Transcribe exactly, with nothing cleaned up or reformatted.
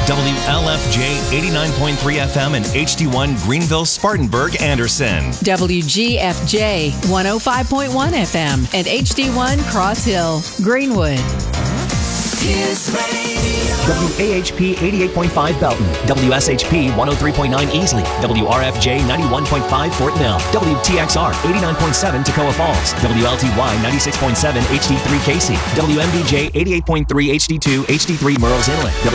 W L F J eighty-nine point three F M and H D one Greenville, Spartanburg, Anderson. W G F J one oh five point one F M and H D one Cross Hill, Greenwood. His radio. W A H P eighty-eight point five Belton, W S H P one oh three point nine Easley, W R F J ninety-one point five Fort Mill, W T X R eighty-nine point seven Toccoa Falls, W L T Y ninety-six point seven H D three Casey, W M D J eighty-eight point three H D two H D three Murrells Inlet,